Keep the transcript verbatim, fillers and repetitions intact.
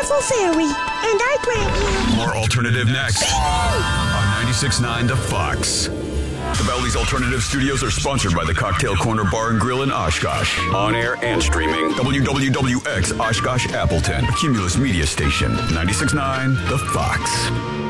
powerful fairy, and I grant you... More alternative next on ninety-six point nine The Fox. The Bally's Alternative Studios are sponsored by the Cocktail Corner Bar and Grill in Oshkosh. On air and streaming, W W W X Oshkosh Appleton, a Cumulus Media Station, ninety-six point nine The Fox.